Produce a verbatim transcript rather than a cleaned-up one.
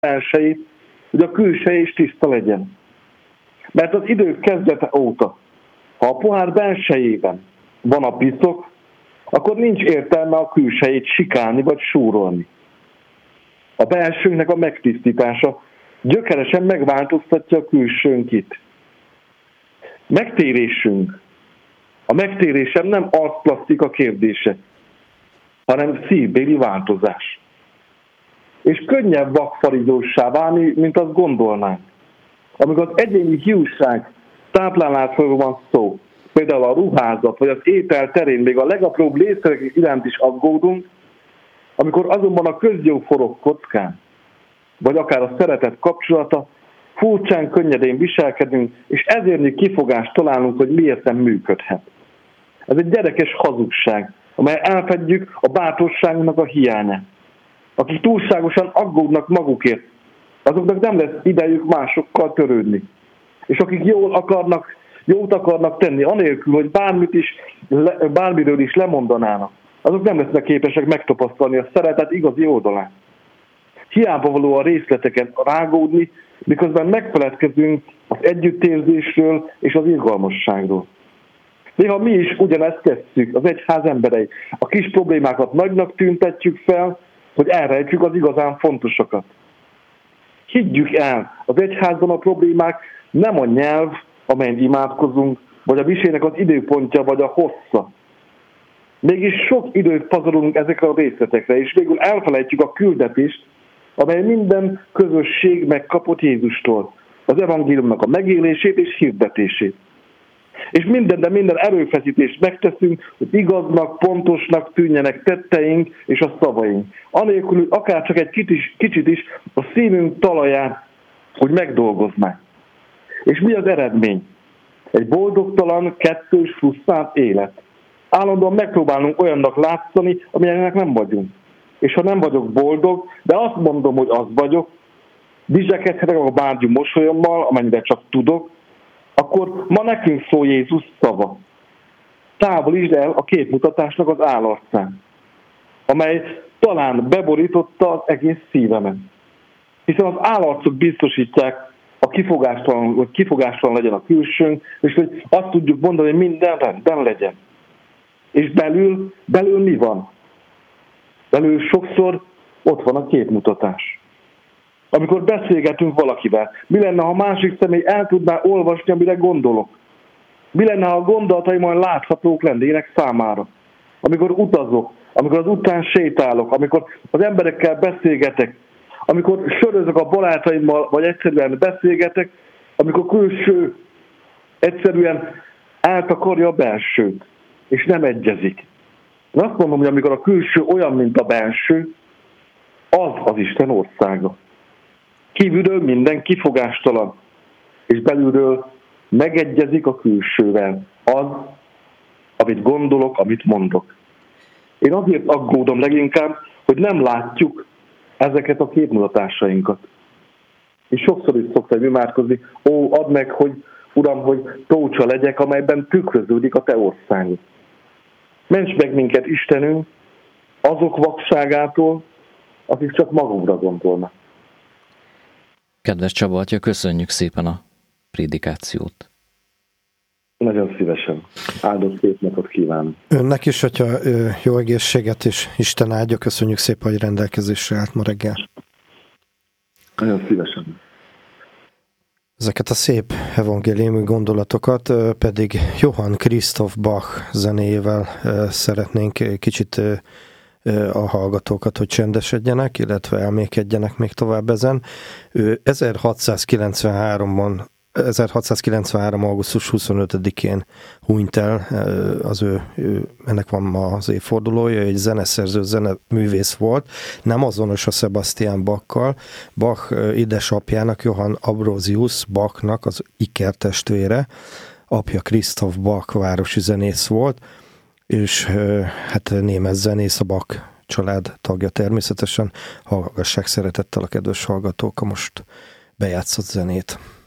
belsejét, hogy a külseje is tiszta legyen. Mert az idők kezdete óta, ha a pohár belsejében van a piszok, akkor nincs értelme a külsejét sikálni vagy súrolni. A belsőnknek a megtisztítása gyökeresen megváltoztatja a külsőnkit. Megtérésünk. A megtérésem nem arcplasztika kérdése, hanem szívbéli változás. És könnyebb vakfarizóssá válni, mint azt gondolnánk. Amikor az egyéni hiúság táplálásról van szó, például a ruházat vagy az étel terén még a legapróbb létszerek iránt is aggódunk, amikor azonban a közjó forog kockán, vagy akár a szeretet kapcsolata, furcsán könnyedén viselkedünk, és ezért kifogást találunk, hogy miért nem működhet. Ez egy gyerekes hazugság, amely elfedjük a bátorságunknak a hiányát. Akik túlságosan aggódnak magukért, azoknak nem lesz idejük másokkal törődni. És akik jól akarnak, jót akarnak tenni, anélkül, hogy bármit is, bármiről is lemondanának, azok nem lesznek képesek megtapasztalni a szeretet igazi oldalát. Hiába való a részleteken rágódni, miközben megfeledkezünk az együttérzésről és az irgalmasságról. Néha mi is ugyanezt tesszük, az egyház emberei. A kis problémákat nagynak tüntetjük fel, hogy elrejtjük az igazán fontosakat. Higgyük el, az egyházban a problémák nem a nyelv, amelyen imádkozunk, vagy a misének az időpontja, vagy a hossza. Mégis sok időt pazarolunk ezekre a részletekre, és végül elfelejtjük a küldetést, amely minden közösség megkapott Jézustól, az evangéliumnak a megélését és hirdetését. És minden, de minden erőfeszítést megteszünk, hogy igaznak, pontosnak tűnjenek tetteink és a szavaink. Anélkül, hogy akár csak egy kicsit, kicsit is a szívünk talaján, hogy megdolgoznák. És mi az eredmény? Egy boldogtalan, kettős, frusztrált élet. Állandóan megpróbálunk olyannak látszani, amilyennek nem vagyunk. És ha nem vagyok boldog, de azt mondom, hogy az vagyok, dizsekedhetek a bárgyú mosolyommal, amennyire csak tudok, akkor ma nekünk szól Jézus szava. Távolítsd el a képmutatásnak az állarcán, amely talán beborította az egész szívemet. Hiszen az állarcok biztosítják a kifogástalan, hogy kifogástalan legyen a külsőnk, és hogy azt tudjuk mondani, hogy minden rendben legyen. És belül, belül mi van? Belül sokszor ott van a képmutatás. Amikor beszélgetünk valakivel, mi lenne, ha a másik személy el tudná olvasni, amire gondolok? Mi lenne, ha a gondolataim olyan láthatók lennének számára? Amikor utazok, amikor az után sétálok, amikor az emberekkel beszélgetek, amikor sörözök a barátaimmal, vagy egyszerűen beszélgetek, amikor külső egyszerűen eltakarja a belsőt, és nem egyezik. Én azt mondom, hogy amikor a külső olyan, mint a belső, az az Isten országa. Kívülről minden kifogástalan, és belülről megegyezik a külsővel az, amit gondolok, amit mondok. Én azért aggódom leginkább, hogy nem látjuk ezeket a képmutatásainkat. És sokszor is szoktam imádkozni, ó, add meg, hogy Uram, hogy tócsa legyek, amelyben tükröződik a Te országod. Ments meg minket, Istenünk, azok vakságától, akik csak magukra gondolnak. Kedves Csaba atya, köszönjük szépen a prédikációt. Nagyon szívesen. Áldott szép napot kívánok. Önnek is, hogyha jó egészséget és Isten áldja, köszönjük szépen, hogy rendelkezésre állt ma reggel. Nagyon szívesen. Ezeket a szép evangéliumi gondolatokat pedig Johann Christoph Bach zenéjével szeretnénk kicsit a hallgatókat, hogy csendesedjenek, illetve elmékedjenek még tovább ezen. Ő ezerhatszázkilencvenháromban ezerhatszázkilencvenhárom. augusztus huszonötödikén hunyt el, az ő, ő, ennek van ma az évfordulója, egy zeneszerző, zeneművész volt, nem azonos a Sebastian Bach-kal. Bach édesapjának, Johann Ambrosius Bachnak az ikertestvére, apja Christoph Bach városi zenész volt, és hát német zenész, a Bach család tagja természetesen. Hallgassák szeretettel a kedves hallgatók a most bejátszott zenét.